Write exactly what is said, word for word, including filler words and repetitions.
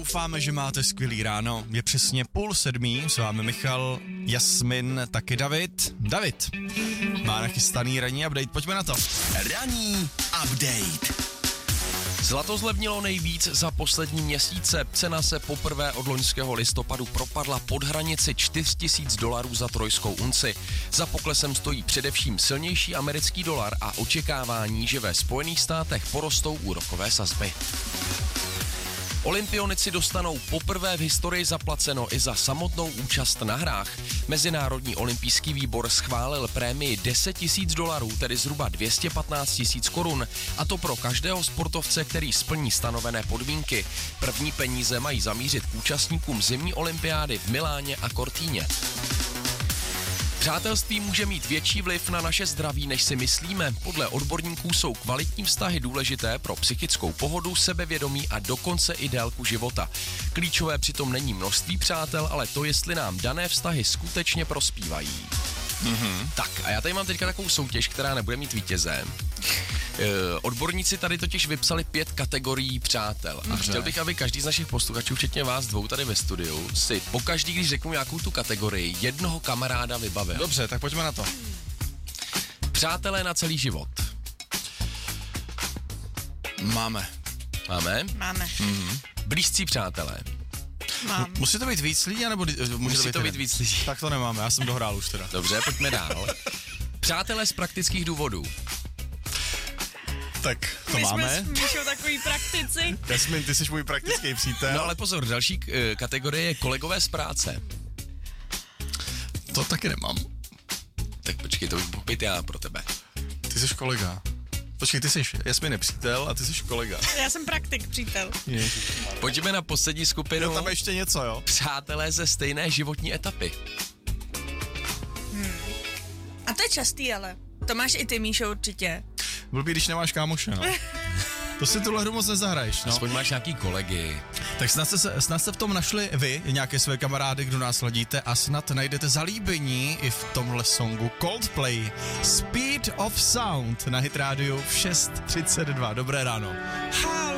Doufáme, že máte skvělý ráno. Je přesně půl sedmý, s vámi Michal, Jasmin, taky David. David má nachystaný ranní update, pojďme na to. Ranní update. Zlato zlevnilo nejvíc za poslední měsíce. Cena se poprvé od loňského listopadu propadla pod hranici čtyři tisíce dolarů za trojskou unci. Za poklesem stojí především silnější americký dolar a očekávání, že ve Spojených státech porostou úrokové sazby. Olympionici dostanou poprvé v historii zaplaceno i za samotnou účast na hrách. Mezinárodní olympijský výbor schválil prémii deset tisíc dolarů, tedy zhruba dvě stě patnáct tisíc korun, a to pro každého sportovce, který splní stanovené podmínky. První peníze mají zamířit k účastníkům zimní olympiády v Miláně a Cortíně. Přátelství může mít větší vliv na naše zdraví, než si myslíme. Podle odborníků jsou kvalitní vztahy důležité pro psychickou pohodu, sebevědomí a dokonce i délku života. Klíčové přitom není množství přátel, ale to, jestli nám dané vztahy skutečně prospívají. Mm-hmm. Tak a já tady mám teďka takovou soutěž, která nebude mít vítěze. E, odborníci tady totiž vypsali pět kategorií přátel. A chtěl bych, aby každý z našich posluchačů, včetně vás dvou tady ve studiu, si pokaždý, když řeknu nějakou tu kategorii, jednoho kamaráda vybavil. Dobře, tak pojďme na to. Přátelé na celý život. Máme. Máme? Máme. Mhm. Blízcí přátelé. Mám. Musí to být víc lidí, nebo může Musí to být, to být víc lidí. Tak to nemáme, já jsem dohrál už teda. Dobře, pojďme dál. Přátelé z praktických důvodů. Tak to My máme. jsme s Míšou takový praktici. Jasmin, ty jsi můj praktický přítel. No ale pozor, další k, kategorie je kolegové z práce. To taky nemám. Tak počkej, to už budu být já pro tebe. Ty jsi kolega. Počkej, ty jsi Jasmin nepřítel a ty jsi kolega. Já jsem praktik, přítel. Pojďme na poslední skupinu. Je tam ještě něco, jo? Přátelé ze stejné životní etapy. Hmm. A to je častý, ale. To máš i ty, Míšo, určitě. Blbý, když nemáš kámoše, no. To si tuhle hru moc nezahraješ, no. Aspoň máš nějaký kolegy. Tak snad jste, snad jste v tom našli vy, nějaké své kamarády, kdo nás hledíte, a snad najdete zalíbení i v tomhle songu Coldplay. Speed of Sound na Hit rádiu v šest třicet dva. Dobré ráno.